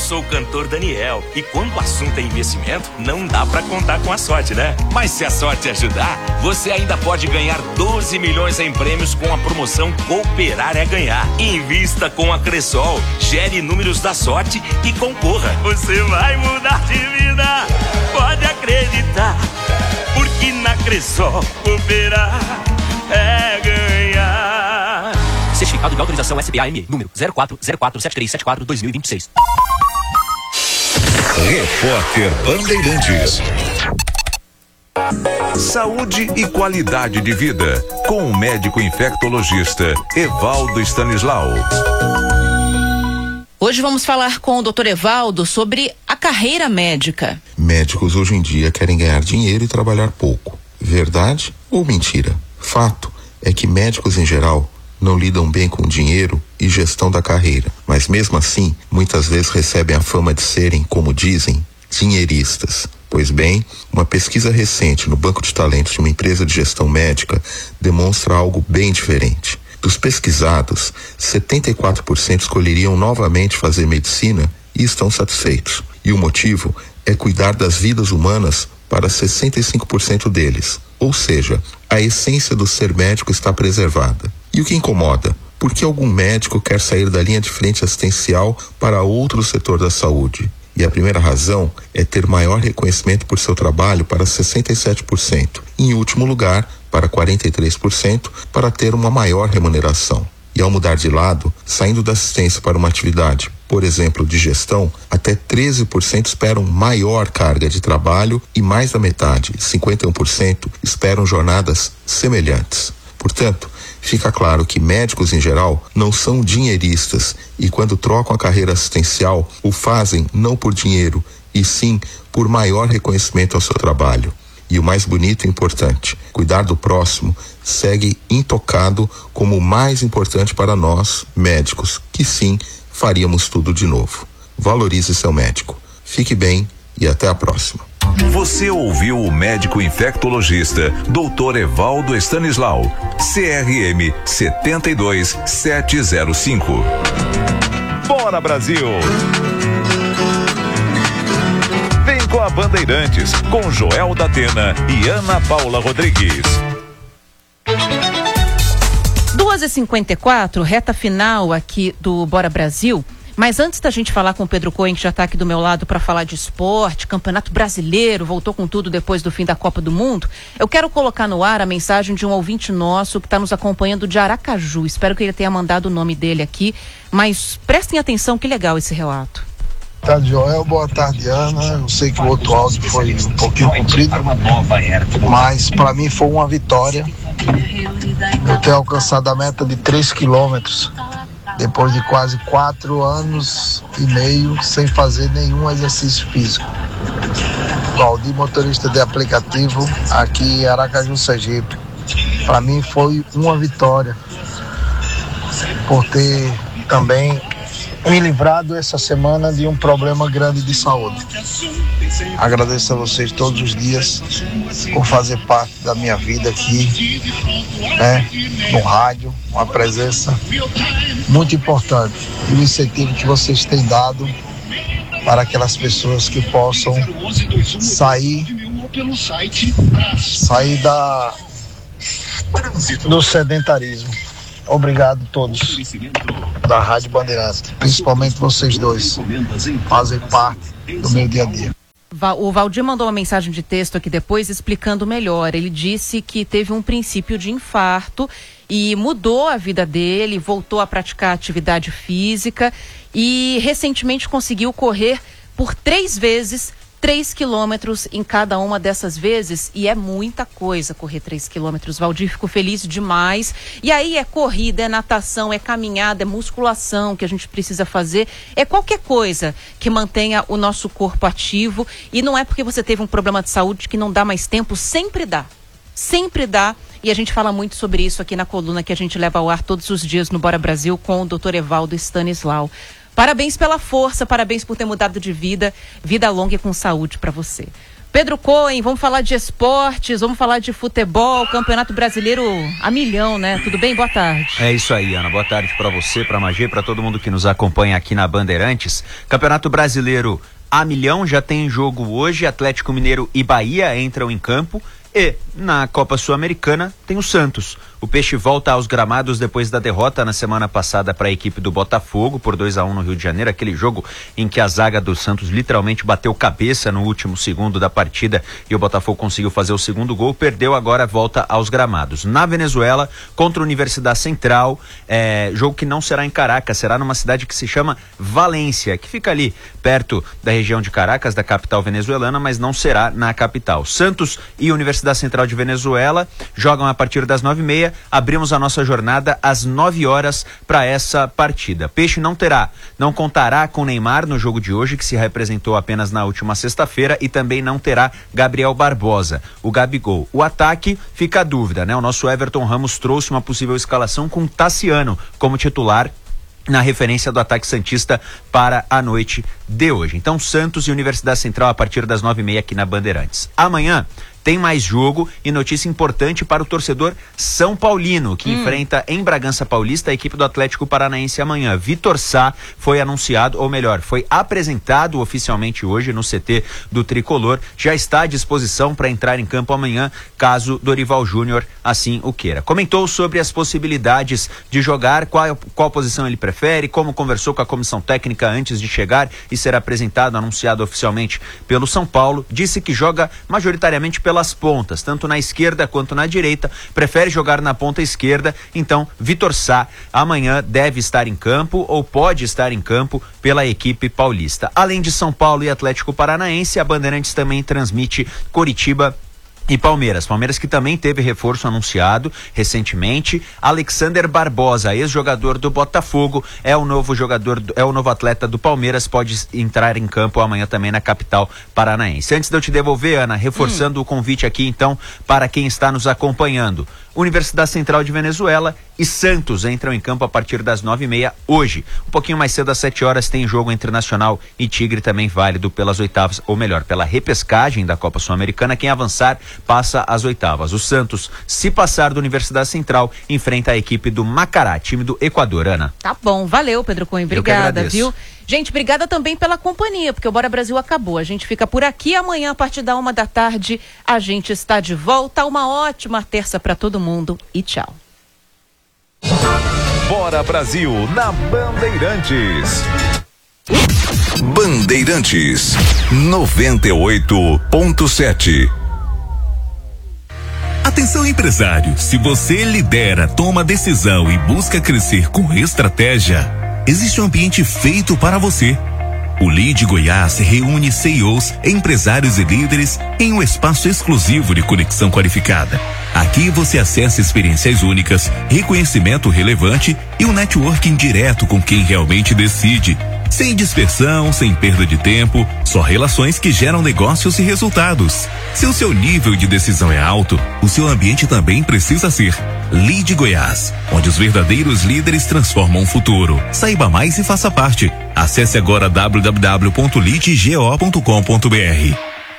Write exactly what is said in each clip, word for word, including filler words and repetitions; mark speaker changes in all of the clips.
Speaker 1: sou o cantor Daniel e quando o assunto é investimento, não dá pra contar com a sorte, né? Mas se a sorte ajudar, você ainda pode ganhar doze milhões em prêmios com a promoção Cooperar é Ganhar. Invista com a Cressol, gere números da sorte e concorra. Você vai mudar de vida, pode acreditar, porque na Cressol cooperar é ganhar.
Speaker 2: Certificado de autorização S B A M, número zero quatro zero quatro sete três sete quatro dois mil e vinte e seis.
Speaker 3: Repórter Bandeirantes. Saúde e qualidade de vida, com o médico infectologista Evaldo Stanislau.
Speaker 4: Hoje vamos falar com o doutor Evaldo sobre a carreira médica.
Speaker 5: Médicos hoje em dia querem ganhar dinheiro e trabalhar pouco. Verdade ou mentira? Fato é que médicos em geral não lidam bem com dinheiro e gestão da carreira, mas mesmo assim, muitas vezes recebem a fama de serem, como dizem, dinheiristas. Pois bem, uma pesquisa recente no banco de talentos de uma empresa de gestão médica demonstra algo bem diferente. Dos pesquisados, setenta e quatro por cento escolheriam novamente fazer medicina e estão satisfeitos. E o motivo é cuidar das vidas humanas para sessenta e cinco por cento deles. Ou seja, a essência do ser médico está preservada. E o que incomoda? Por que algum médico quer sair da linha de frente assistencial para outro setor da saúde? E a primeira razão é ter maior reconhecimento por seu trabalho para sessenta e sete por cento. Em último lugar, para quarenta e três por cento, para ter uma maior remuneração. E ao mudar de lado, saindo da assistência para uma atividade, por exemplo, de gestão, até treze por cento esperam maior carga de trabalho e mais da metade, cinquenta e um por cento, esperam jornadas semelhantes. Portanto, fica claro que médicos em geral não são dinheiristas e quando trocam a carreira assistencial, o fazem não por dinheiro, e sim por maior reconhecimento ao seu trabalho. E o mais bonito e importante, cuidar do próximo segue intocado como o mais importante para nós, médicos, que sim, faríamos tudo de novo. Valorize seu médico. Fique bem e até a próxima.
Speaker 3: Você ouviu o médico infectologista doutor Evaldo Stanislau, C R M sete dois sete zero cinco. Bora, Brasil! Vem com a Bandeirantes, com Joel da Atena e Ana Paula Rodrigues.
Speaker 4: duas e cinquenta e quatro, reta final aqui do Bora Brasil. Mas antes da gente falar com o Pedro Cohen, que já está aqui do meu lado para falar de esporte, Campeonato Brasileiro, voltou com tudo depois do fim da Copa do Mundo, eu quero colocar no ar a mensagem de um ouvinte nosso que está nos acompanhando de Aracaju. Espero que ele tenha mandado o nome dele aqui, mas prestem atenção, que legal esse relato.
Speaker 6: Boa tarde, Joel. Boa tarde, Ana. Eu sei que o outro áudio foi um pouquinho comprido, mas para mim foi uma vitória eu ter alcançado a meta de três quilômetros depois de quase quatro anos e meio sem fazer nenhum exercício físico. Valdir, motorista de aplicativo aqui em Aracaju, Sergipe. Para mim foi uma vitória por ter também me livrado essa semana de um problema grande de saúde. Agradeço a vocês todos os dias por fazer parte da minha vida aqui, né, no rádio, uma presença muito importante e o incentivo que vocês têm dado para aquelas pessoas que possam sair, sair da, do sedentarismo. Obrigado a todos da Rádio Bandeirantes, principalmente vocês dois, fazem parte do meu dia a dia.
Speaker 4: O Valdir mandou uma mensagem de texto aqui depois explicando melhor. Ele disse que teve um princípio de infarto e mudou a vida dele, voltou a praticar atividade física e recentemente conseguiu correr por três vezes três quilômetros em cada uma dessas vezes, e é muita coisa correr três quilômetros. Valdir, fico feliz demais. E aí é corrida, é natação, é caminhada, é musculação que a gente precisa fazer, é qualquer coisa que mantenha o nosso corpo ativo, e não é porque você teve um problema de saúde que não dá mais tempo, sempre dá. Sempre dá, e a gente fala muito sobre isso aqui na coluna que a gente leva ao ar todos os dias no Bora Brasil com o doutor Evaldo Stanislau. Parabéns pela força, parabéns por ter mudado de vida, vida longa e com saúde para você. Pedro Cohen, vamos falar de esportes, vamos falar de futebol, Campeonato Brasileiro a milhão, né? Tudo bem? Boa tarde.
Speaker 7: É isso aí, Ana. Boa tarde para você, para a Magê, para todo mundo que nos acompanha aqui na Bandeirantes. Campeonato Brasileiro a milhão já tem jogo hoje. Atlético Mineiro e Bahia entram em campo. E na Copa Sul-Americana tem o Santos. O Peixe volta aos gramados depois da derrota na semana passada para a equipe do Botafogo por dois a um no Rio de Janeiro, aquele jogo em que a zaga do Santos literalmente bateu cabeça no último segundo da partida e o Botafogo conseguiu fazer o segundo gol, perdeu, agora volta aos gramados. Na Venezuela, contra a Universidade Central, é, jogo que não será em Caracas, será numa cidade que se chama Valência, que fica ali perto da região de Caracas, da capital venezuelana, mas não será na capital. Santos e Universidade Central de Venezuela jogam a partir das nove e meia. Abrimos a nossa jornada às nove horas para essa partida. Peixe não terá, não contará com Neymar no jogo de hoje, que se representou apenas na última sexta-feira, e também não terá Gabriel Barbosa, o Gabigol. O ataque fica a dúvida, né? O nosso Everton Ramos trouxe uma possível escalação com Tassiano como titular na referência do ataque santista para a noite de hoje. Então, Santos e Universidade Central a partir das nove e meia aqui na Bandeirantes. Amanhã tem mais jogo e notícia importante para o torcedor São Paulino, que hum. enfrenta em Bragança Paulista a equipe do Atlético Paranaense amanhã. Vitor Sá foi anunciado, ou melhor, foi apresentado oficialmente hoje no C T do Tricolor. Já está à disposição para entrar em campo amanhã, caso Dorival Júnior assim o queira. Comentou sobre as possibilidades de jogar, qual, qual posição ele prefere, como conversou com a comissão técnica antes de chegar e ser apresentado, anunciado oficialmente pelo São Paulo. Disse que joga majoritariamente pela pelas pontas, tanto na esquerda quanto na direita, prefere jogar na ponta esquerda. Então, Vitor Sá amanhã deve estar em campo ou pode estar em campo pela equipe paulista. Além de São Paulo e Atlético Paranaense, a Bandeirantes também transmite Coritiba e Palmeiras. Palmeiras que também teve reforço anunciado recentemente. Alexander Barbosa, ex-jogador do Botafogo, é o novo jogador, é o novo atleta do Palmeiras, pode entrar em campo amanhã também na capital paranaense. Antes de eu te devolver, Ana, reforçando hum. o convite aqui então para quem está nos acompanhando. Universidade Central de Venezuela e Santos entram em campo a partir das nove e meia hoje. Um pouquinho mais cedo, às sete horas, tem jogo entre Nacional e Tigre, também válido pelas oitavas, ou melhor, pela repescagem da Copa Sul-Americana. Quem avançar passa às oitavas. O Santos, se passar da Universidade Central, enfrenta a equipe do Macará, time do Equador. Ana.
Speaker 4: Tá bom, valeu, Pedro Cunha, obrigada, viu? Gente, obrigada também pela companhia, porque o Bora Brasil acabou. A gente fica por aqui. Amanhã, a partir da uma da tarde, a gente está de volta. Uma ótima terça para todo mundo e tchau.
Speaker 3: Bora Brasil na Bandeirantes. Bandeirantes noventa e oito ponto sete.
Speaker 8: Atenção, empresário, se você lidera, toma decisão e busca crescer com estratégia, existe um ambiente feito para você. O Lead Goiás reúne C E Os, empresários e líderes em um espaço exclusivo de conexão qualificada. Aqui você acessa experiências únicas, reconhecimento relevante e um networking direto com quem realmente decide. Sem dispersão, sem perda de tempo, só relações que geram negócios e resultados. Se o seu nível de decisão é alto, o seu ambiente também precisa ser. Lead Goiás, onde os verdadeiros líderes transformam o futuro. Saiba mais e faça parte. Acesse agora w w w ponto lead go ponto com ponto b r.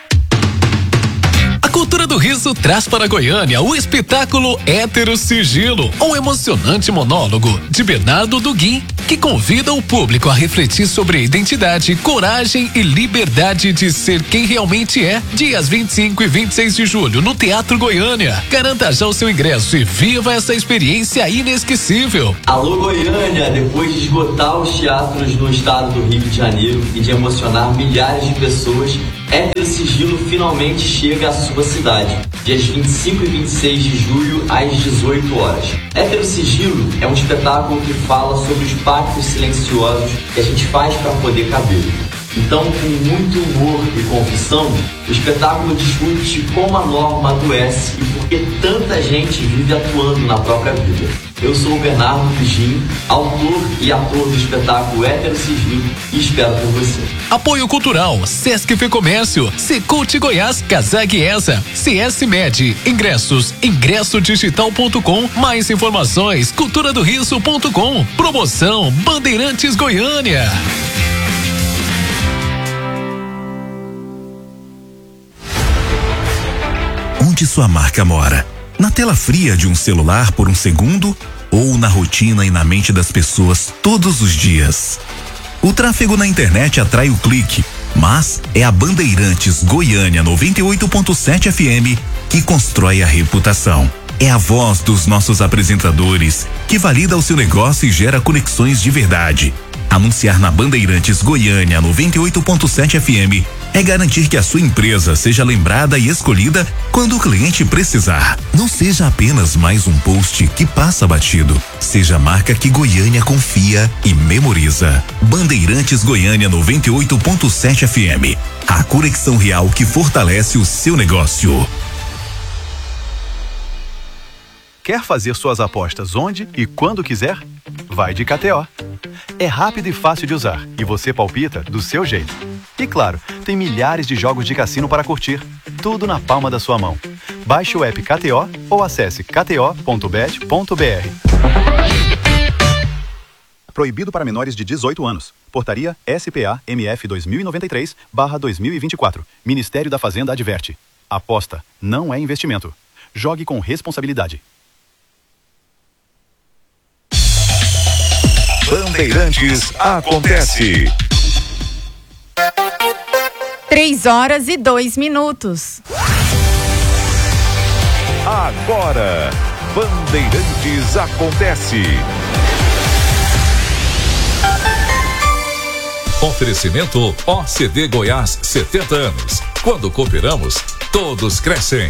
Speaker 9: A Cultura do Riso traz para Goiânia o espetáculo Hétero Sigilo, um emocionante monólogo de Bernardo Duguin, que convida o público a refletir sobre a identidade, coragem e liberdade de ser quem realmente é. Dias vinte e cinco e vinte e seis de julho, no Teatro Goiânia. Garanta já o seu ingresso e viva essa experiência inesquecível.
Speaker 10: Alô Goiânia, depois de esgotar os teatros no estado do Rio de Janeiro e de emocionar milhares de pessoas, Hétero Sigilo finalmente chega à sua cidade, dias vinte e cinco e vinte e seis de julho, às dezoito horas. Hétero Sigilo é um espetáculo que fala sobre os pactos silenciosos que a gente faz para poder caber. Então, com muito humor e confissão, o espetáculo discute como a norma adoece e por que tanta gente vive atuando na própria vida. Eu sou o Bernardo Duguin, autor e ator do espetáculo Hétero Sigilo, e espero por você.
Speaker 9: Apoio Cultural, Sesc Fecomércio, Secult Goiás, Casag Esa, C S Med, ingressos, ingresso digital ponto com, mais informações, cultura do riso ponto com, promoção Bandeirantes Goiânia.
Speaker 8: onde sua marca mora? Na tela fria de um celular por um segundo ou na rotina e na mente das pessoas todos os dias? O tráfego na internet atrai o clique, mas é a Bandeirantes Goiânia noventa e oito ponto sete F M que constrói a reputação. É a voz dos nossos apresentadores que valida o seu negócio e gera conexões de verdade. Anunciar na Bandeirantes Goiânia noventa e oito ponto sete F M é garantir que a sua empresa seja lembrada e escolhida quando o cliente precisar. Não seja apenas mais um post que passa batido. Seja a marca que Goiânia confia e memoriza. Bandeirantes Goiânia noventa e oito ponto sete F M. A conexão real que fortalece o seu negócio.
Speaker 11: Quer fazer suas apostas onde e quando quiser? Vai de K T O. É rápido e fácil de usar e você palpita do seu jeito. E claro, tem milhares de jogos de cassino para curtir, tudo na palma da sua mão. Baixe o app K T O ou acesse k t o ponto bet ponto b r. Proibido para menores de dezoito anos. Portaria S P A M F dois mil e noventa e três barra dois mil e vinte e quatro. Ministério da Fazenda adverte. Aposta não é investimento. Jogue com responsabilidade.
Speaker 3: Bandeirantes acontece.
Speaker 12: Três horas e dois minutos.
Speaker 3: Agora, Bandeirantes acontece.
Speaker 13: Oferecimento O C D Goiás, setenta anos. Quando cooperamos, todos crescem.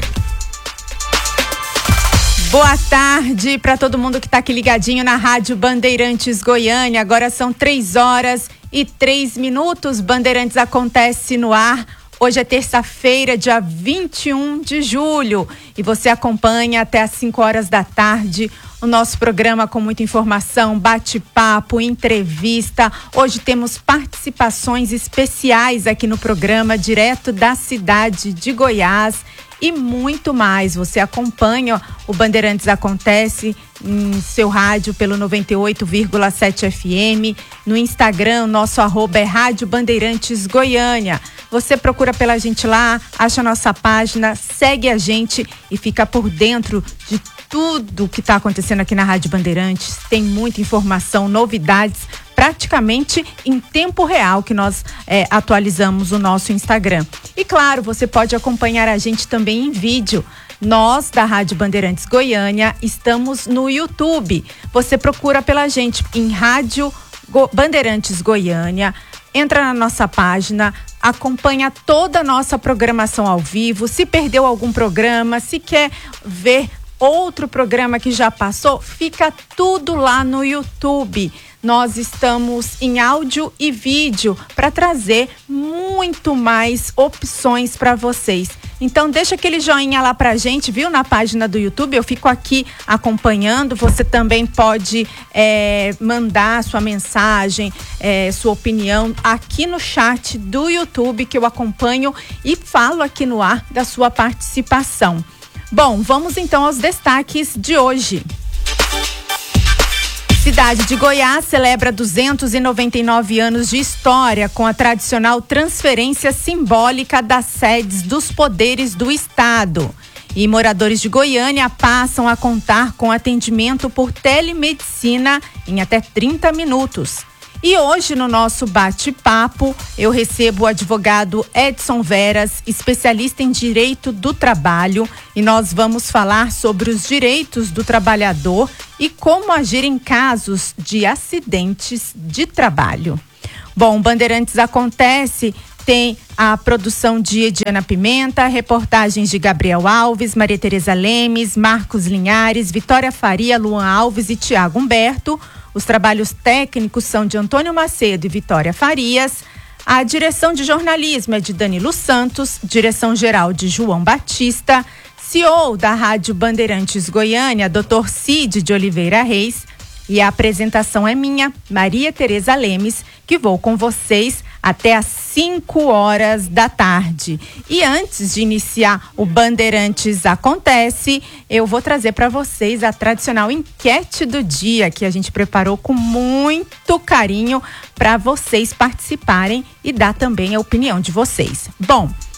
Speaker 12: Boa tarde para todo mundo que está aqui ligadinho na Rádio Bandeirantes Goiânia. Agora são três horas e três minutos. Bandeirantes acontece no ar. Hoje é terça-feira, dia vinte e um de julho. E você acompanha até às cinco horas da tarde o nosso programa com muita informação, bate-papo, entrevista. Hoje temos participações especiais aqui no programa, direto da cidade de Goiás. E muito mais. Você acompanha o Bandeirantes Acontece em seu rádio pelo noventa e oito vírgula sete F M. No Instagram, nosso arroba é Rádio Bandeirantes Goiânia. Você procura pela gente lá, acha a nossa página, segue a gente e fica por dentro de tudo que está acontecendo aqui na Rádio Bandeirantes. Tem muita informação, novidades, praticamente em tempo real que nós é, atualizamos o nosso Instagram. E claro, você pode acompanhar a gente também em vídeo. Nós, da Rádio Bandeirantes Goiânia, estamos no YouTube. Você procura pela gente em Rádio Go- Bandeirantes Goiânia, entra na nossa página, acompanha toda a nossa programação ao vivo. Se perdeu algum programa, se quer ver outro programa que já passou, fica tudo lá no YouTube. Nós estamos em áudio e vídeo para trazer muito mais opções para vocês. Então deixa aquele joinha lá pra gente, viu? Na página do YouTube, eu fico aqui acompanhando. Você também pode é, mandar sua mensagem, é, sua opinião aqui no chat do YouTube, que eu acompanho e falo aqui no ar da sua participação. Bom, vamos então aos destaques de hoje. Cidade de Goiás celebra duzentos e noventa e nove anos de história com a tradicional transferência simbólica das sedes dos poderes do Estado. E moradores de Goiânia passam a contar com atendimento por telemedicina em até trinta minutos. E hoje, no nosso bate-papo, eu recebo o advogado Edson Veras, especialista em direito do trabalho, e nós vamos falar sobre os direitos do trabalhador e como agir em casos de acidentes de trabalho. Bom, Bandeirantes Acontece tem a produção de Ediana Pimenta, reportagens de Gabriel Alves, Maria Tereza Lemes, Marcos Linhares, Vitória Faria, Luan Alves e Tiago Humberto. Os trabalhos técnicos são de Antônio Macedo e Vitória Farias. A direção de jornalismo é de Danilo Santos, direção geral de João Batista, C E O da Rádio Bandeirantes Goiânia, doutor Cid de Oliveira Reis. E a apresentação é minha, Maria Tereza Lemes, que vou com vocês até às cinco horas da tarde. E antes de iniciar o Bandeirantes Acontece, eu vou trazer para vocês a tradicional enquete do dia, que a gente preparou com muito carinho para vocês participarem e dar também a opinião de vocês. Bom,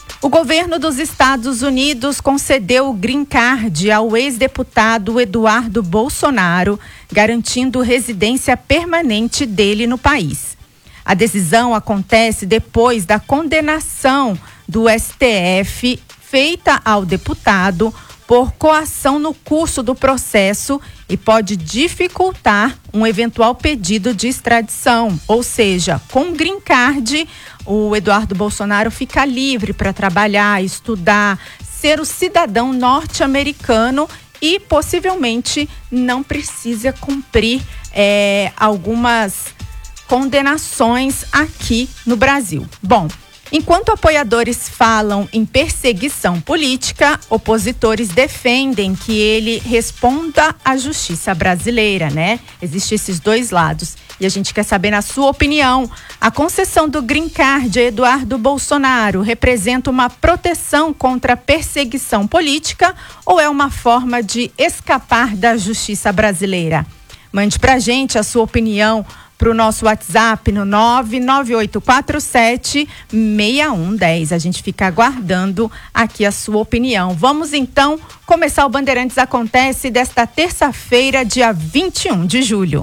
Speaker 12: O governo dos Estados Unidos concedeu o green card ao ex-deputado Eduardo Bolsonaro, garantindo residência permanente dele no país. A decisão acontece depois da condenação do S T F feita ao deputado por coação no curso do processo e pode dificultar um eventual pedido de extradição. Ou seja, com green card, o Eduardo Bolsonaro fica livre para trabalhar, estudar, ser o cidadão norte-americano e possivelmente não precisa cumprir é, algumas condenações aqui no Brasil. Bom, enquanto apoiadores falam em perseguição política, opositores defendem que ele responda à justiça brasileira, né? Existem esses dois lados. E a gente quer saber, na sua opinião, a concessão do green card a Eduardo Bolsonaro representa uma proteção contra a perseguição política ou é uma forma de escapar da justiça brasileira? Mande pra gente a sua opinião para o nosso WhatsApp no nove nove oito quatro sete seis um um zero. A gente fica aguardando aqui a sua opinião. Vamos então começar o Bandeirantes Acontece desta terça-feira, dia vinte e um de julho.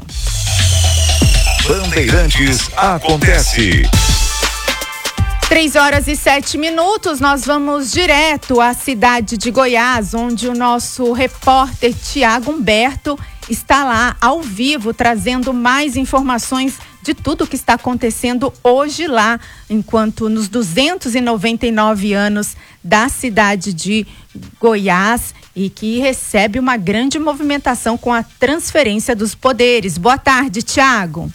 Speaker 3: Bandeirantes Acontece.
Speaker 12: Três horas e sete minutos, nós vamos direto à cidade de Goiás, onde o nosso repórter Tiago Humberto está lá ao vivo trazendo mais informações de tudo o que está acontecendo hoje lá, enquanto nos duzentos e noventa e nove anos da cidade de Goiás e que recebe uma grande movimentação com a transferência dos poderes. Boa tarde, Tiago.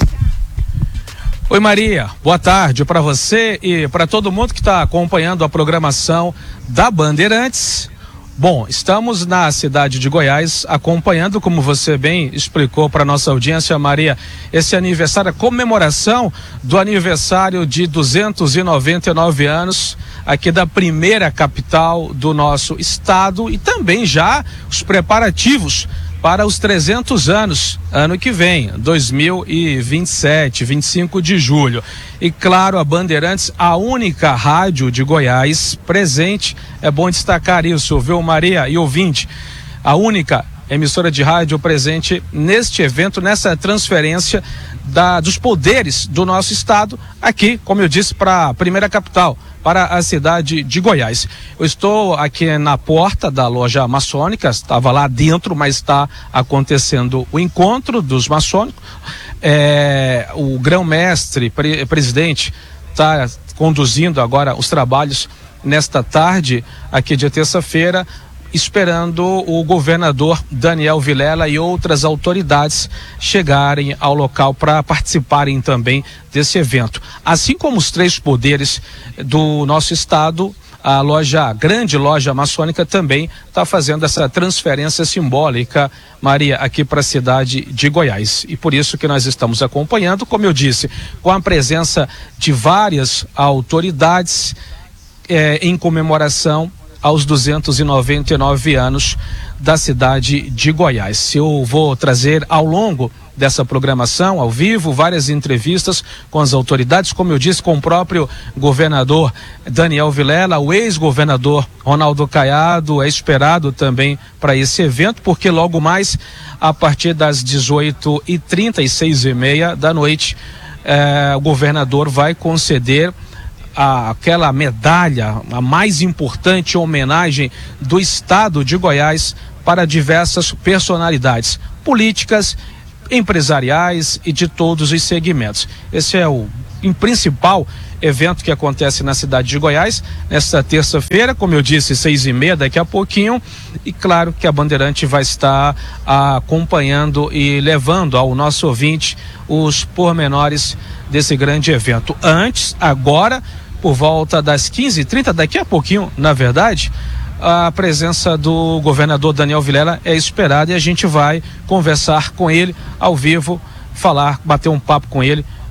Speaker 14: Oi, Maria, boa tarde para você e para todo mundo que está acompanhando a programação da Bandeirantes. Bom, estamos na cidade de Goiás acompanhando, como você bem explicou para nossa audiência, Maria, esse aniversário, a comemoração do aniversário de duzentos e noventa e nove anos aqui da primeira capital do nosso estado e também já os preparativos para os trezentos anos, ano que vem, dois mil e vinte e sete, vinte e cinco de julho. E claro, a Bandeirantes, a única rádio de Goiás presente, é bom destacar isso, viu, Maria e ouvinte? A única emissora de rádio presente neste evento, nessa transferência da, dos poderes do nosso estado, aqui, como eu disse, para a primeira capital, para a cidade de Goiás. Eu estou aqui na porta da loja maçônica, estava lá dentro, mas está acontecendo o encontro dos maçônicos. É, o grão-mestre, pre, presidente, está conduzindo agora os trabalhos nesta tarde, aqui de terça-feira, esperando o governador Daniel Vilela e outras autoridades chegarem ao local para participarem também desse evento. Assim como os três poderes do nosso estado, a loja, a grande loja maçônica também está fazendo essa transferência simbólica, Maria, aqui para a cidade de Goiás. E por isso que nós estamos acompanhando, como eu disse, com a presença de várias autoridades eh, em comemoração aos duzentos e noventa e nove anos da cidade de Goiás. Eu vou trazer ao longo dessa programação, ao vivo, várias entrevistas com as autoridades, como eu disse, com o próprio governador Daniel Vilela, o ex-governador Ronaldo Caiado, é esperado também para esse evento, porque logo mais, a partir das dezoito e trinta e seis e meia da noite, eh, o governador vai conceder A, aquela medalha, a mais importante homenagem do estado de Goiás para diversas personalidades políticas, empresariais e de todos os segmentos. Esse é o em principal evento que acontece na cidade de Goiás nesta terça-feira, como eu disse, seis e meia daqui a pouquinho, e claro que a Bandeirante vai estar acompanhando e levando ao nosso ouvinte os pormenores desse grande evento. Antes, agora, por volta das quinze e trinta, daqui a pouquinho, na verdade, a presença do governador Daniel Vilela é esperada e a gente vai conversar com ele ao vivo, falar, bater um papo com ele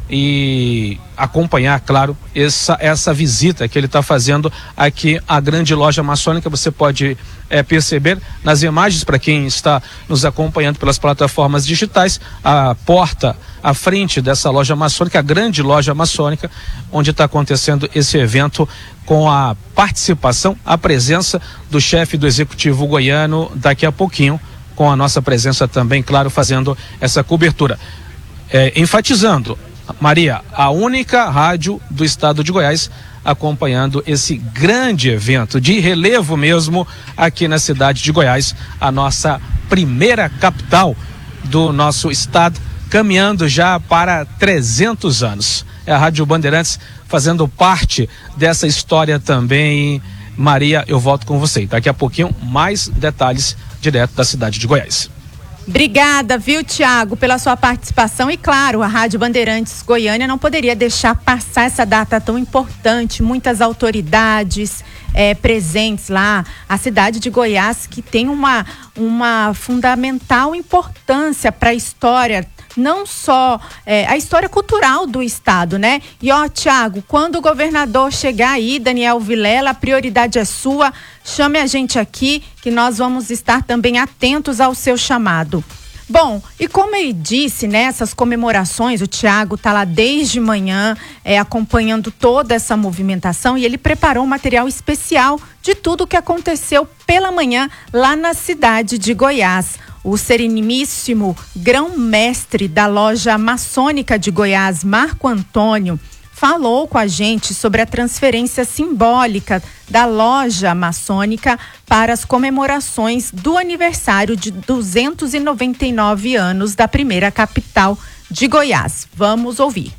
Speaker 14: e acompanhar, claro, essa, essa visita que ele está fazendo aqui à grande loja maçônica. Você pode é, perceber nas imagens, para quem está nos acompanhando pelas plataformas digitais, a porta à frente dessa loja maçônica, a grande loja maçônica, onde está acontecendo esse evento com a participação, a presença do chefe do executivo goiano daqui a pouquinho, com a nossa presença também, claro, fazendo essa cobertura. É, enfatizando, Maria, a única rádio do estado de Goiás acompanhando esse grande evento de relevo mesmo aqui na cidade de Goiás, a nossa primeira capital do nosso estado, caminhando já para trezentos anos. É a Rádio Bandeirantes fazendo parte dessa história também. Maria, eu volto com você. Daqui a pouquinho, mais detalhes direto da cidade de Goiás.
Speaker 12: Obrigada, viu, Tiago, pela sua participação. E claro, a Rádio Bandeirantes Goiânia não poderia deixar passar essa data tão importante. Muitas autoridades é, presentes lá. A cidade de Goiás, que tem uma, uma fundamental importância para a história, não só é, a história cultural do estado, né? E ó, Tiago, quando o governador chegar aí, Daniel Vilela, a prioridade é sua. Chame a gente aqui, que nós vamos estar também atentos ao seu chamado. Bom, e como ele disse, né, essas comemorações, o Tiago está lá desde manhã é, acompanhando toda essa movimentação, e ele preparou um material especial de tudo o que aconteceu pela manhã lá na cidade de Goiás. O serenimíssimo grão-mestre da loja maçônica de Goiás, Marco Antônio, falou com a gente sobre a transferência simbólica da loja maçônica para as comemorações do aniversário de duzentos e noventa e nove anos da primeira capital de Goiás. Vamos ouvir.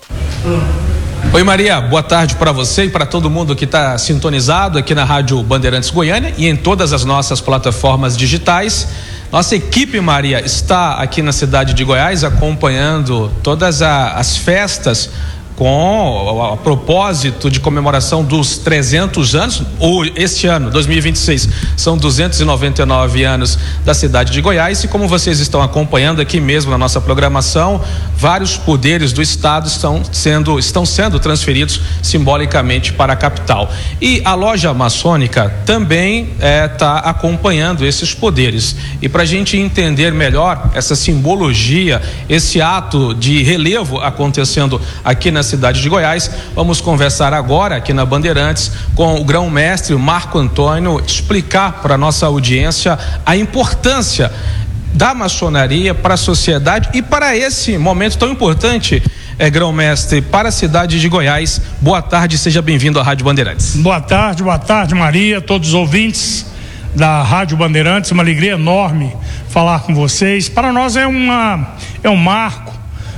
Speaker 14: Oi, Maria, boa tarde para você e para todo mundo que está sintonizado aqui na Rádio Bandeirantes Goiânia e em todas as nossas plataformas digitais. Nossa equipe, Maria, está aqui na cidade de Goiás acompanhando todas a, as festas com a, a propósito de comemoração dos trezentos anos, ou este ano, dois mil e vinte e seis, são duzentos e noventa e nove anos da cidade de Goiás, e como vocês estão acompanhando aqui mesmo na nossa programação, vários poderes do estado estão sendo, estão sendo transferidos simbolicamente para a capital. E a loja maçônica também está é, acompanhando esses poderes. E para a gente entender melhor essa simbologia, esse ato de relevo acontecendo aqui na cidade de Goiás, vamos conversar agora aqui na Bandeirantes com o grão-mestre Marco Antônio, explicar para a nossa audiência a importância da maçonaria para a sociedade e para esse momento tão importante, é, grão-mestre, para a cidade de Goiás. Boa tarde, seja bem-vindo à Rádio Bandeirantes.
Speaker 15: Boa tarde, boa tarde, Maria, todos os ouvintes da Rádio Bandeirantes, uma alegria enorme falar com vocês. Para nós é uma é um marco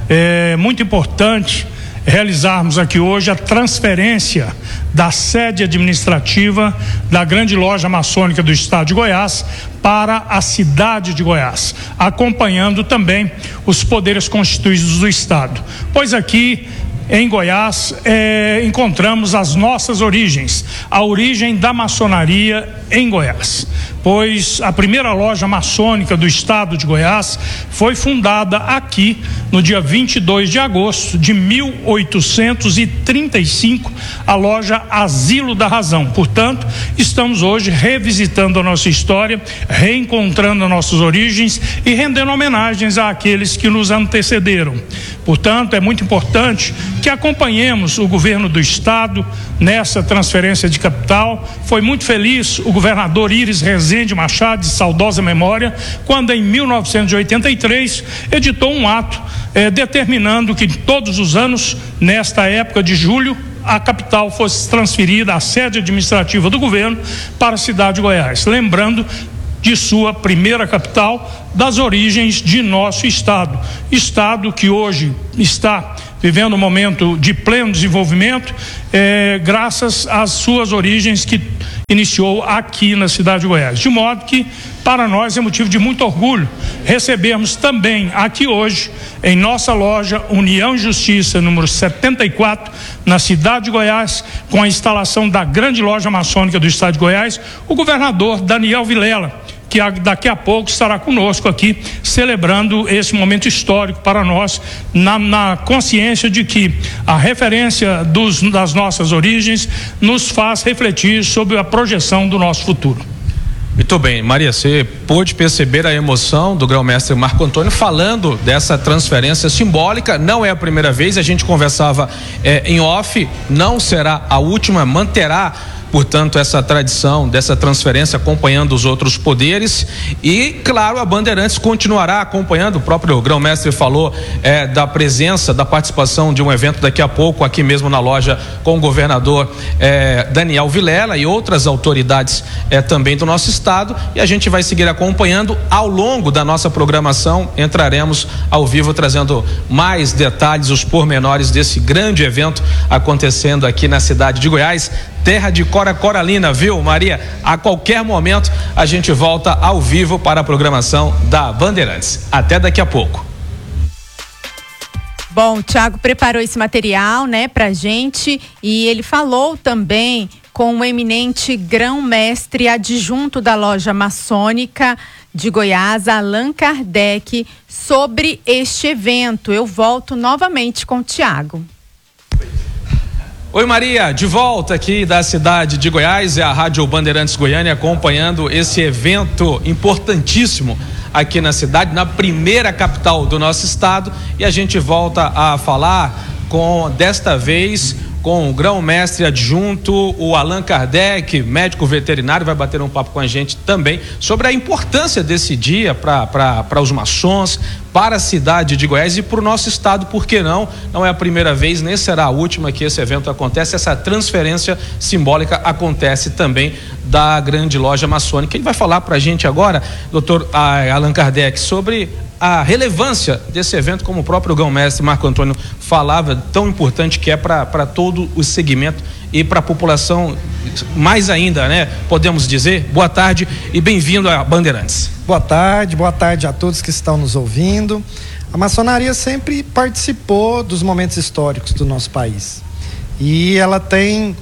Speaker 15: é, muito importante realizarmos aqui hoje a transferência da sede administrativa da grande loja maçônica do estado de Goiás para a cidade de Goiás, acompanhando também os poderes constituídos do estado, pois aqui em Goiás eh, encontramos as nossas origens, a origem da maçonaria em Goiás, pois a primeira loja maçônica do estado de Goiás foi fundada aqui no dia vinte e dois de agosto de mil oitocentos e trinta e cinco, a loja Asilo da Razão. Portanto, estamos hoje revisitando a nossa história, reencontrando nossas origens e rendendo homenagens àqueles que nos antecederam. Portanto, é muito importante que acompanhemos o governo do estado nessa transferência de capital. Foi muito feliz o governador Íris Rezende Machado, de saudosa memória, quando em mil novecentos e oitenta e três editou um ato eh, determinando que todos os anos, nesta época de julho, a capital fosse transferida, a sede administrativa do governo, para a cidade de Goiás, lembrando de sua primeira capital, das origens de nosso estado, estado que hoje está vivendo um momento de pleno desenvolvimento, eh, graças às suas origens que iniciou aqui na cidade de Goiás. De modo que, para nós, é motivo de muito orgulho recebermos também aqui hoje, em nossa loja União e Justiça, número setenta e quatro, na cidade de Goiás, com a instalação da grande loja maçônica do estado de Goiás, o governador Daniel Vilela, que daqui a pouco estará conosco aqui, celebrando esse momento histórico para nós, na, na consciência de que a referência dos, das nossas origens nos faz refletir sobre a projeção do nosso futuro.
Speaker 14: Muito bem, Maria, você pôde perceber a emoção do grão-mestre Marco Antônio falando dessa transferência simbólica. Não é a primeira vez, a gente conversava eh, em off, não será a última, manterá, portanto, essa tradição dessa transferência acompanhando os outros poderes e, claro, a Bandeirantes continuará acompanhando. O próprio grão-mestre falou é, da presença, da participação de um evento daqui a pouco aqui mesmo na loja com o governador é, Daniel Vilela e outras autoridades é, também do nosso estado, e a gente vai seguir acompanhando ao longo da nossa programação. Entraremos ao vivo trazendo mais detalhes, os pormenores desse grande evento acontecendo aqui na cidade de Goiás, terra de Cora Coralina, viu, Maria? A qualquer momento a gente volta ao vivo para a programação da Bandeirantes. Até daqui a pouco.
Speaker 12: Bom, o Thiago preparou esse material, né, pra gente, e ele falou também com o eminente grão-mestre adjunto da loja maçônica de Goiás, Allan Kardec, sobre este evento. Eu volto novamente com o Thiago.
Speaker 14: Oi, Maria, de volta aqui da cidade de Goiás, é a Rádio Bandeirantes Goiânia acompanhando esse evento importantíssimo aqui na cidade, na primeira capital do nosso estado, e a gente volta a falar com, desta vez, com o grão-mestre adjunto, o Allan Kardec, médico veterinário, vai bater um papo com a gente também sobre a importância desse dia para os maçons, para a cidade de Goiás e para o nosso estado, por que não? Não é a primeira vez, nem será a última que esse evento acontece. Essa transferência simbólica acontece também da grande loja maçônica. Ele vai falar para a gente agora, doutor Allan Kardec, sobre a relevância desse evento, como o próprio grão-mestre Marco Antônio falava, tão importante que é para todo o segmento e para a população mais ainda, né? Podemos dizer. Boa tarde e bem-vindo a Bandeirantes.
Speaker 16: Boa tarde, boa tarde a todos que estão nos ouvindo. A maçonaria sempre participou dos momentos históricos do nosso país e ela tem,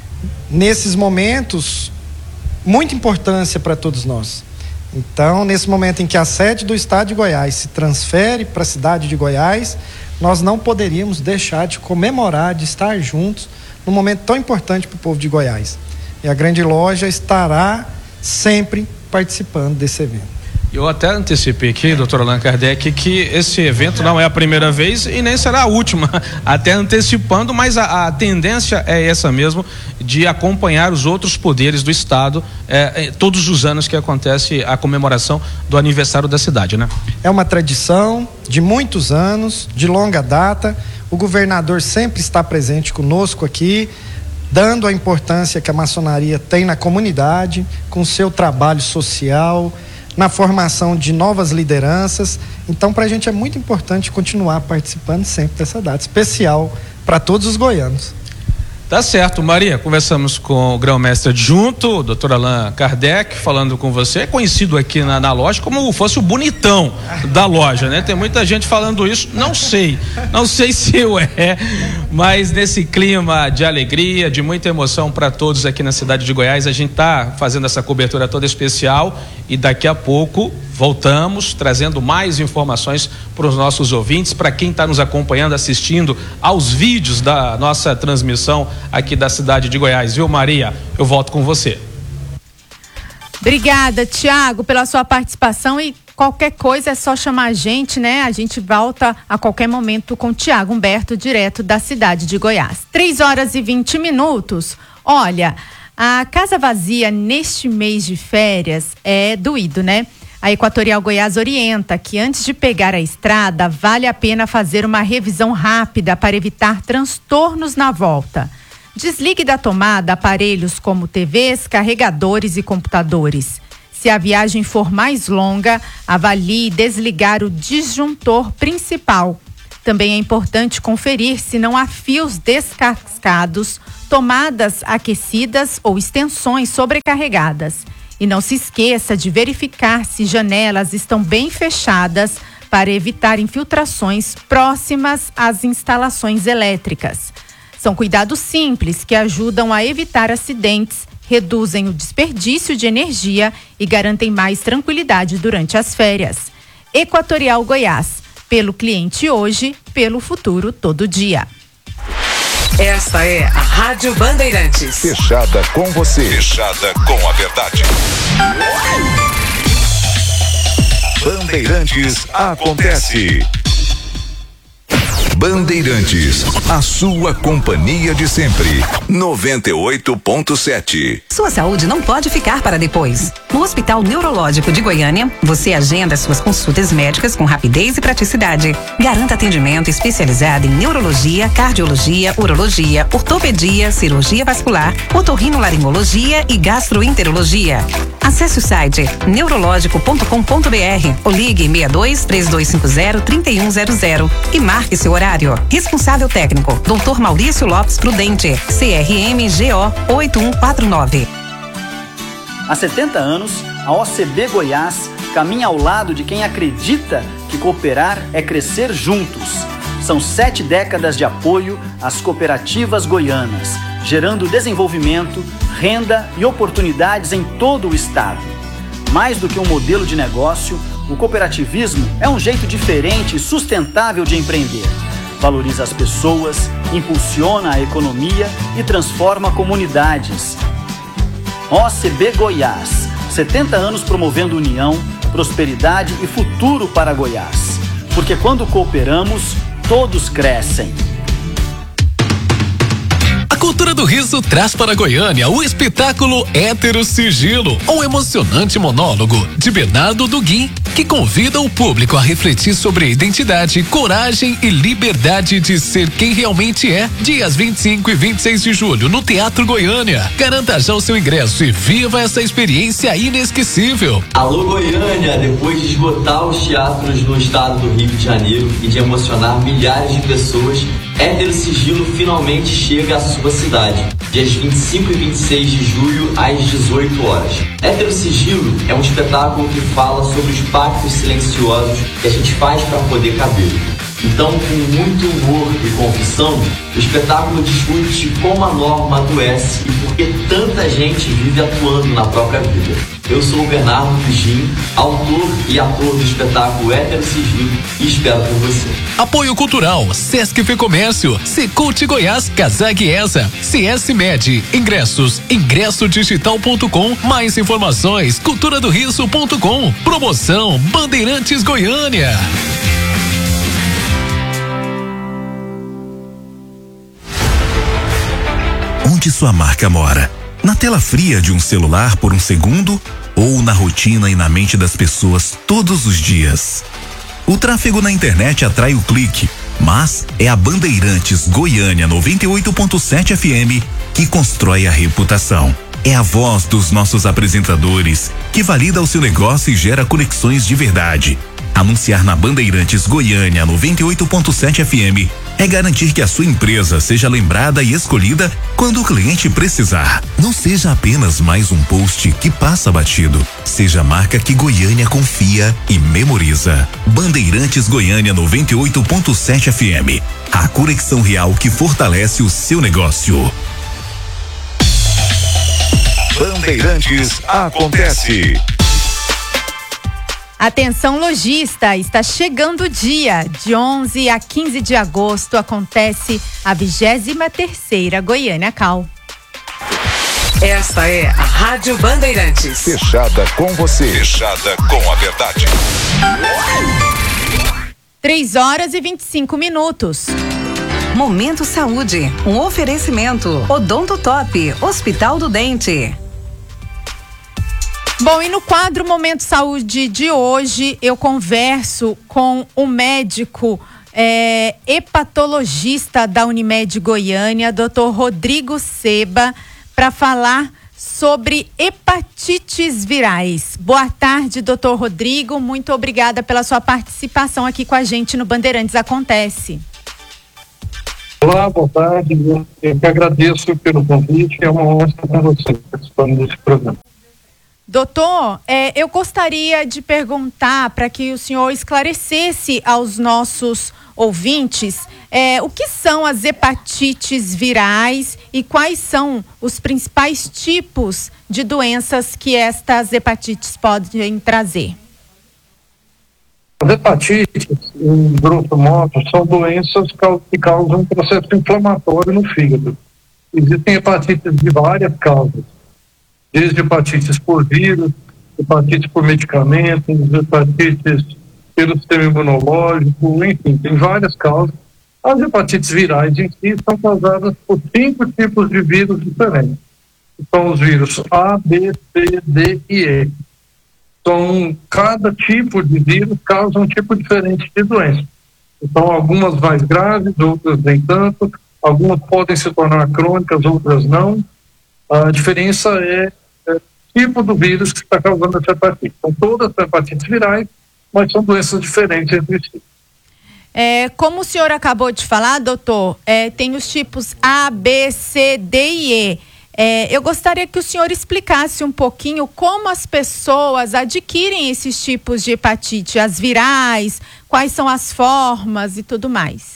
Speaker 16: nesses momentos, muita importância para todos nós. Então, nesse momento em que a sede do estado de Goiás se transfere para a cidade de Goiás, nós não poderíamos deixar de comemorar, de estar juntos num momento tão importante para o povo de Goiás. E a grande loja estará sempre participando desse evento.
Speaker 14: Eu até antecipei aqui, doutor Allan Kardec, que esse evento não é a primeira vez e nem será a última, até antecipando, mas a, a tendência é essa mesmo, de acompanhar os outros poderes do estado é, todos os anos que acontece a comemoração do aniversário da cidade, né?
Speaker 16: É uma tradição de muitos anos, de longa data. O governador sempre está presente conosco aqui, dando a importância que a maçonaria tem na comunidade, com seu trabalho social, na formação de novas lideranças. Então, para a gente é muito importante continuar participando sempre dessa data especial para todos os goianos.
Speaker 14: Tá certo, Maria, conversamos com o grão-mestre adjunto, o doutor Allan Kardec, falando com você, é conhecido aqui na, na loja como fosse o bonitão da loja, né? Tem muita gente falando isso, não sei, não sei se eu é, mas nesse clima de alegria, de muita emoção para todos aqui na cidade de Goiás, a gente tá fazendo essa cobertura toda especial e daqui a pouco voltamos trazendo mais informações para os nossos ouvintes, para quem está nos acompanhando, assistindo aos vídeos da nossa transmissão aqui da cidade de Goiás, viu, Maria? Eu volto com você.
Speaker 12: Obrigada, Thiago, pela sua participação, e qualquer coisa é só chamar a gente, né? A gente volta a qualquer momento com o Thiago Humberto, direto da cidade de Goiás. três horas e vinte minutos. Olha, a casa vazia neste mês de férias é doído, né? A Equatorial Goiás orienta que antes de pegar a estrada, vale a pena fazer uma revisão rápida para evitar transtornos na volta. Desligue da tomada aparelhos como T Vs, carregadores e computadores. Se a viagem for mais longa, avalie desligar o disjuntor principal. Também é importante conferir se não há fios descascados, tomadas aquecidas ou extensões sobrecarregadas. E não se esqueça de verificar se janelas estão bem fechadas para evitar infiltrações próximas às instalações elétricas. São cuidados simples que ajudam a evitar acidentes, reduzem o desperdício de energia e garantem mais tranquilidade durante as férias. Equatorial Goiás, pelo cliente hoje, pelo futuro todo dia.
Speaker 17: Esta é a Rádio Bandeirantes.
Speaker 3: Fechada com você. Fechada com a verdade. Bandeirantes acontece. Bandeirantes, a sua companhia de sempre. noventa e oito ponto sete.
Speaker 17: Sua saúde não pode ficar para depois. No Hospital Neurológico de Goiânia, você agenda suas consultas médicas com rapidez e praticidade. Garanta atendimento especializado em neurologia, cardiologia, urologia, ortopedia, cirurgia vascular, otorrinolaringologia e gastroenterologia. Acesse o site neurológico ponto com ponto br ou ligue seis dois, três dois cinco zero, três um zero zero e marque seu horário. Responsável técnico, doutor Maurício Lopes Prudente, C R M G O oito um quatro nove.
Speaker 18: Há setenta anos, a O C B Goiás caminha ao lado de quem acredita que cooperar é crescer juntos. São sete décadas de apoio às cooperativas goianas, gerando desenvolvimento, renda e oportunidades em todo o estado. Mais do que um modelo de negócio, o cooperativismo é um jeito diferente e sustentável de empreender. Valoriza as pessoas, impulsiona a economia e transforma comunidades. O C B Goiás, setenta anos promovendo união, prosperidade e futuro para Goiás. Porque quando cooperamos, todos crescem.
Speaker 9: A Cultura do Riso traz para Goiânia o espetáculo Hétero Sigilo, um emocionante monólogo de Bernardo Duguin, que convida o público a refletir sobre a identidade, coragem e liberdade de ser quem realmente é. Dias vinte e cinco e vinte e seis de julho no Teatro Goiânia. Garanta já o seu ingresso e viva essa experiência inesquecível.
Speaker 10: Alô Goiânia, depois de esgotar os teatros no estado do Rio de Janeiro e de emocionar milhares de pessoas, Hétero Sigilo finalmente chega à sua cidade, dias vinte e cinco e vinte e seis de julho às dezoito horas. Hétero Sigilo é um espetáculo que fala sobre os pactos silenciosos que a gente faz para poder caber. Então, com muito humor e confissão, o espetáculo discute como a norma adoece e por que tanta gente vive atuando na própria vida. Eu sou o Bernardo Duguin, autor e ator do espetáculo Hétero Sigilo, e espero por você.
Speaker 9: Apoio Cultural, Sesc Fecomércio, Secult Goiás, Casag Esa, C S Med, ingressos, ingresso digital ponto com, mais informações, cultura do riso ponto com, promoção Bandeirantes Goiânia.
Speaker 8: Onde sua marca mora? Na tela fria de um celular por um segundo ou na rotina e na mente das pessoas todos os dias? O tráfego na internet atrai o clique, mas é a Bandeirantes Goiânia noventa e oito ponto sete F M que constrói a reputação. É a voz dos nossos apresentadores que valida o seu negócio e gera conexões de verdade. Anunciar na Bandeirantes Goiânia noventa e oito ponto sete F M é garantir que a sua empresa seja lembrada e escolhida quando o cliente precisar. Não seja apenas mais um post que passa batido. Seja a marca que Goiânia confia e memoriza. Bandeirantes Goiânia noventa e oito ponto sete F M. A conexão real que fortalece o seu negócio.
Speaker 3: Bandeirantes acontece.
Speaker 12: Atenção lojista, está chegando o dia. De onze a quinze de agosto acontece a vigésima terceira Goiânia Cal.
Speaker 17: Esta é a Rádio Bandeirantes.
Speaker 3: Fechada com você. Fechada com a verdade.
Speaker 12: três horas e vinte e cinco minutos.
Speaker 17: Momento Saúde, um oferecimento. Odonto Top, Hospital do Dente.
Speaker 12: Bom, e no quadro Momento Saúde de hoje, eu converso com o médico é, hepatologista da Unimed Goiânia, doutor Rodrigo Seba, para falar sobre hepatites virais. Boa tarde, doutor Rodrigo. Muito obrigada pela sua participação aqui com a gente no Bandeirantes Acontece.
Speaker 19: Olá, boa tarde. Eu que agradeço pelo convite. É uma honra estar com você participando desse programa.
Speaker 12: Doutor, é, eu gostaria de perguntar para que o senhor esclarecesse aos nossos ouvintes, é, o que são as hepatites virais e quais são os principais tipos de doenças que estas hepatites podem trazer?
Speaker 19: As hepatites, em grosso modo, são doenças que causam um processo inflamatório no fígado. Existem hepatites de várias causas, desde hepatites por vírus, hepatites por medicamentos, hepatites pelo sistema imunológico, enfim, tem várias causas. As hepatites virais em si são causadas por cinco tipos de vírus diferentes. São os vírus A, B, C, D e E. Então, cada tipo de vírus causa um tipo diferente de doença. Então, algumas mais graves, outras nem tanto. Algumas podem se tornar crônicas, outras não. A diferença é, é o tipo do vírus que está causando essa hepatite. Então, todas as hepatites virais, mas são doenças diferentes entre si.
Speaker 12: É, como o senhor acabou de falar, doutor, é, tem os tipos A, B, C, D e E. É, eu gostaria que o senhor explicasse um pouquinho como as pessoas adquirem esses tipos de hepatite, as virais, quais são as formas e tudo mais.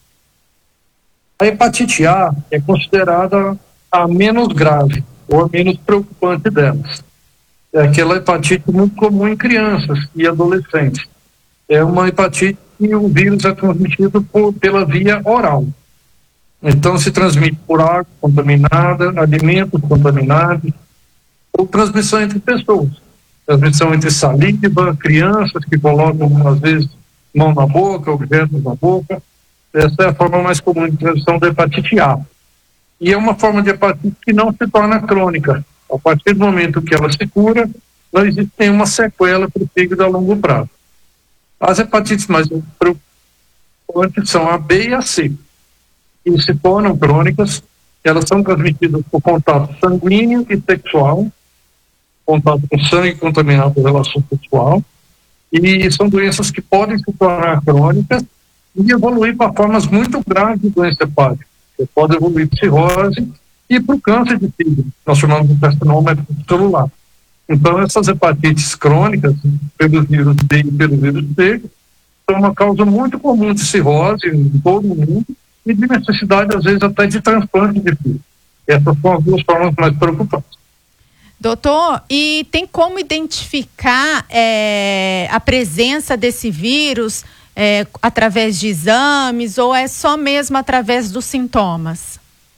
Speaker 19: A hepatite A é considerada a menos grave ou a menos preocupante delas. É aquela hepatite muito comum em crianças e adolescentes. É uma hepatite que o vírus é transmitido por, pela via oral. Então, se transmite por água contaminada, alimentos contaminados, ou transmissão entre pessoas. Transmissão entre saliva, crianças que colocam, às vezes, mão na boca, objetos na boca. Essa é a forma mais comum de transmissão da hepatite A. E é uma forma de hepatite que não se torna crônica. A partir do momento que ela se cura, não existe nenhuma sequela para o fígado a longo prazo. As hepatites mais preocupantes são a B e a C, que se tornam crônicas. Elas são transmitidas por contato sanguíneo e sexual, contato com sangue contaminado por relação sexual, e são doenças que podem se tornar crônicas e evoluir para formas muito graves de doença hepática. Você pode evoluir para cirrose e para o câncer de fígado, nós chamamos de carcinoma celular. Então, essas hepatites crônicas, pelo vírus B e pelo vírus C, são uma causa muito comum de cirrose em todo o mundo e de necessidade, às vezes, até de transplante de fígado. Essas são as duas formas mais preocupantes.
Speaker 12: Doutor, e tem como identificar é, a presença desse vírus é, através de exames ou é só mesmo através dos sintomas?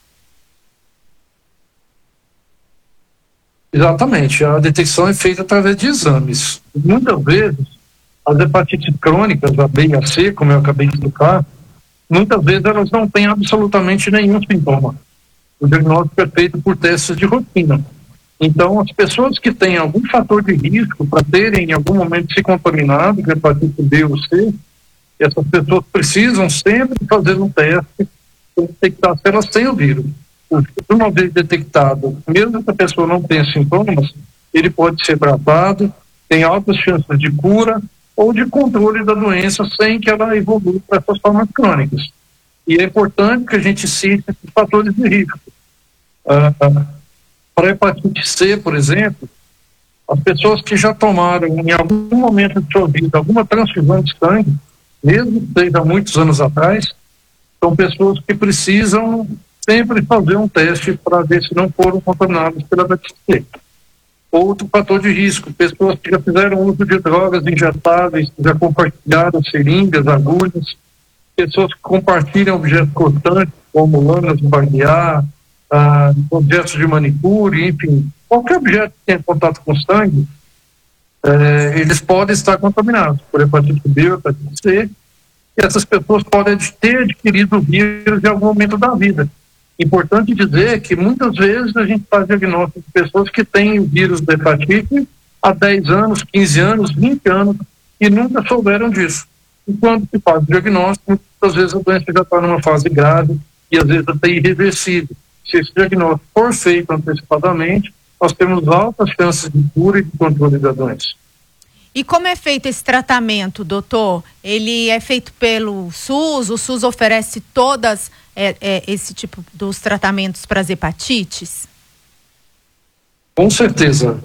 Speaker 19: Exatamente, a detecção é feita através de exames. Muitas vezes, as hepatites crônicas, a B e a C, como eu acabei de explicar, muitas vezes elas não têm absolutamente nenhum sintoma. O diagnóstico é feito por testes de rotina. Então, as pessoas que têm algum fator de risco para terem em algum momento se contaminado com hepatite B ou C, essas pessoas precisam sempre fazer um teste para detectar se elas têm o vírus. Uma vez detectado, mesmo que a pessoa não tenha sintomas, ele pode ser tratado, tem altas chances de cura ou de controle da doença sem que ela evolua para essas formas crônicas. E é importante que a gente cite esses fatores de risco. Ah, para a hepatite C, por exemplo, as pessoas que já tomaram em algum momento de sua vida alguma transfusão de sangue, mesmo que seja há muitos anos atrás, são pessoas que precisam sempre fazer um teste para ver se não foram contaminados pela hepatite C. Outro fator de risco, pessoas que já fizeram uso de drogas injetáveis, que já compartilharam seringas, agulhas, pessoas que compartilham objetos cortantes, como lâminas de barbear, ah, objetos de manicure, enfim, qualquer objeto que tenha contato com sangue, eh, eles podem estar contaminados por hepatite B ou hepatite C, e essas pessoas podem ter adquirido o vírus em algum momento da vida. Importante dizer que muitas vezes a gente faz diagnóstico de pessoas que têm o vírus da hepatite há dez anos, quinze anos, vinte anos e nunca souberam disso. E quando se faz o diagnóstico, muitas vezes a doença já está numa fase grave e às vezes até irreversível. Se esse diagnóstico for feito antecipadamente, nós temos altas chances de cura e de controle da doença.
Speaker 12: E como é feito esse tratamento, doutor? Ele é feito pelo SUS? O SUS oferece todas é, é, esse tipo dos tratamentos para as hepatites?
Speaker 19: Com certeza.